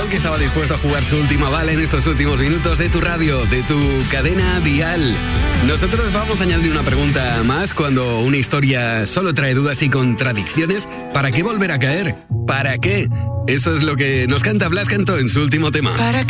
que estaba dispuesto a jugar su última bala en estos últimos minutos de tu radio, de tu cadena dial. Nosotros vamos a añadir una pregunta más cuando una historia solo trae dudas y contradicciones. ¿Para qué volver a caer? ¿Para qué? Eso es lo que nos canta Blas Cantó en su último tema.